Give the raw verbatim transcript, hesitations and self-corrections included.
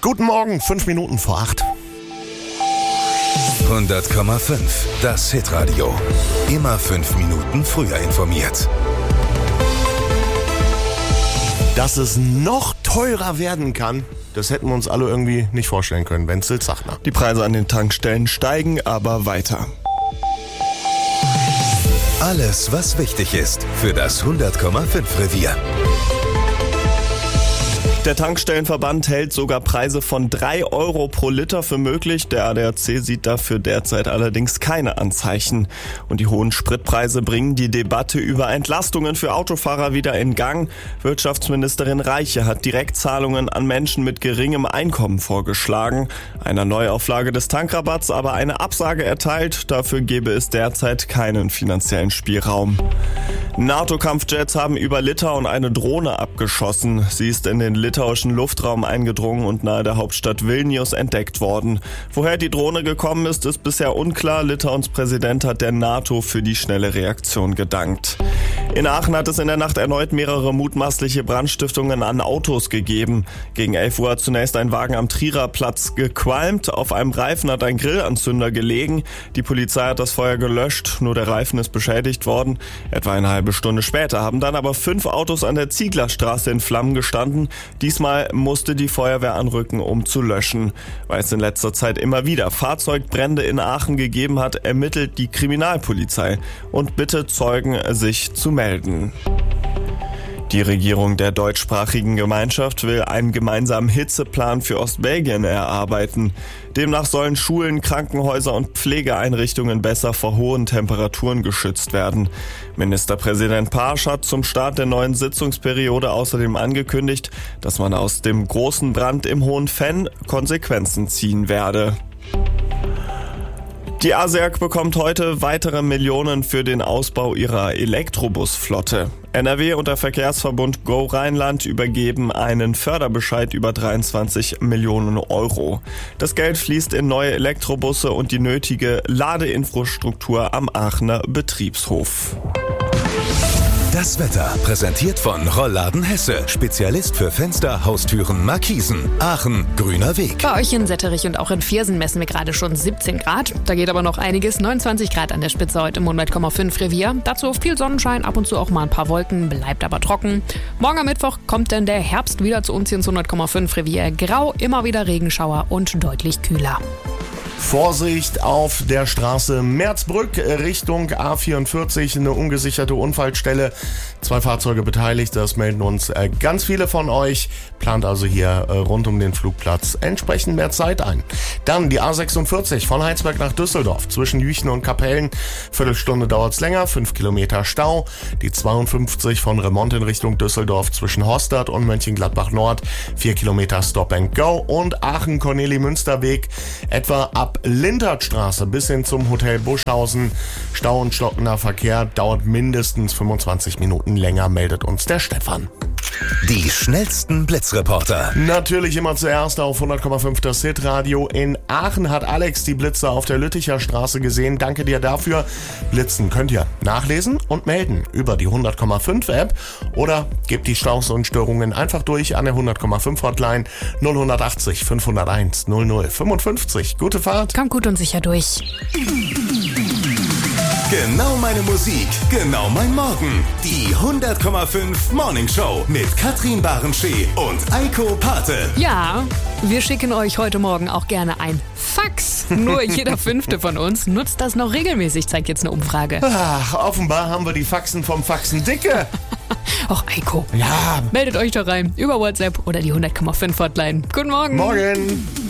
Guten Morgen, fünf Minuten vor acht. hundert Komma fünf, das Hitradio. Immer fünf Minuten früher informiert. Dass es noch teurer werden kann, das hätten wir uns alle irgendwie nicht vorstellen können. Wenzel Zachner. Die Preise an den Tankstellen steigen aber weiter. Alles, was wichtig ist für das hundert Komma fünf Revier. Der Tankstellenverband hält sogar Preise von drei Euro pro Liter für möglich. Der A D A C sieht dafür derzeit allerdings keine Anzeichen. Und die hohen Spritpreise bringen die Debatte über Entlastungen für Autofahrer wieder in Gang. Wirtschaftsministerin Reiche hat Direktzahlungen an Menschen mit geringem Einkommen vorgeschlagen. Einer Neuauflage des Tankrabatts aber eine Absage erteilt. Dafür gebe es derzeit keinen finanziellen Spielraum. NATO-Kampfjets haben über Litauen eine Drohne abgeschossen. Sie ist in den litauischen Luftraum eingedrungen und nahe der Hauptstadt Vilnius entdeckt worden. Woher die Drohne gekommen ist, ist bisher unklar. Litauens Präsident hat der NATO für die schnelle Reaktion gedankt. In Aachen hat es in der Nacht erneut mehrere mutmaßliche Brandstiftungen an Autos gegeben. Gegen elf Uhr hat zunächst ein Wagen am Trierer Platz gequalmt. Auf einem Reifen hat ein Grillanzünder gelegen. Die Polizei hat das Feuer gelöscht. Nur der Reifen ist beschädigt worden. Etwa eine halbe Stunde später haben dann aber fünf Autos an der Zieglerstraße in Flammen gestanden. Diesmal musste die Feuerwehr anrücken, um zu löschen. Weil es in letzter Zeit immer wieder Fahrzeugbrände in Aachen gegeben hat, ermittelt die Kriminalpolizei und bittet Zeugen, sich zu melden. Die Regierung der deutschsprachigen Gemeinschaft will einen gemeinsamen Hitzeplan für Ostbelgien erarbeiten. Demnach sollen Schulen, Krankenhäuser und Pflegeeinrichtungen besser vor hohen Temperaturen geschützt werden. Ministerpräsident Pasch hat zum Start der neuen Sitzungsperiode außerdem angekündigt, dass man aus dem großen Brand im Hohen Venn Konsequenzen ziehen werde. Die A S E A G bekommt heute weitere Millionen für den Ausbau ihrer Elektrobusflotte. N R W und der Verkehrsverbund Go Rheinland übergeben einen Förderbescheid über dreiundzwanzig Millionen Euro. Das Geld fließt in neue Elektrobusse und die nötige Ladeinfrastruktur am Aachener Betriebshof. Das Wetter präsentiert von Rollladen Hesse. Spezialist für Fenster, Haustüren, Markisen. Aachen, grüner Weg. Bei euch in Setterich und auch in Viersen messen wir gerade schon siebzehn Grad. Da geht aber noch einiges. neunundzwanzig Grad an der Spitze heute im hundert Komma fünf Revier. Dazu viel Sonnenschein, ab und zu auch mal ein paar Wolken, bleibt aber trocken. Morgen am Mittwoch kommt dann der Herbst wieder zu uns hier ins hundert Komma fünf Revier. Grau, immer wieder Regenschauer und deutlich kühler. Vorsicht auf der Straße Merzbrück Richtung A vierundvierzig, eine ungesicherte Unfallstelle. Zwei Fahrzeuge beteiligt, das melden uns ganz viele von euch. Plant also hier rund um den Flugplatz entsprechend mehr Zeit ein. Dann die A sechsundvierzig von Heinsberg nach Düsseldorf zwischen Jüchen und Kapellen. Viertelstunde dauert's länger, fünf Kilometer Stau. Die zweiundfünfzig von Remont in Richtung Düsseldorf zwischen Horstadt und Mönchengladbach Nord. Vier Kilometer Stop and Go. Und Aachen-Korneli-Münsterweg etwa ab Lintertstraße bis hin zum Hotel Buschhausen. Stau und stockender Verkehr dauert mindestens fünfundzwanzig Minuten länger, meldet uns der Stefan. Die schnellsten Blitzreporter. Natürlich immer zuerst auf hundert Komma fünf das Hitradio. In Aachen hat Alex die Blitze auf der Lütticher Straße gesehen. Danke dir dafür. Blitzen könnt ihr nachlesen und melden über die hundert Komma fünf App oder gebt die Staus und Störungen einfach durch an der hundert Komma fünf Hotline null achtzig fünfhunderteins null null fünfundfünfzig. Gute Fahrt. Kommt gut und sicher durch. Genau meine Musik, genau mein Morgen. Die hundert Komma fünf Morning Show mit Katrin Barenschee und Eiko Pate. Ja, wir schicken euch heute Morgen auch gerne ein Fax. Nur jeder Fünfte von uns nutzt das noch regelmäßig, zeigt jetzt eine Umfrage. Ach, offenbar haben wir die Faxen vom Faxen dicke. Och, Eiko. Ja. Meldet euch doch rein über WhatsApp oder die hundert Komma fünf Hotline. Guten Morgen. Morgen.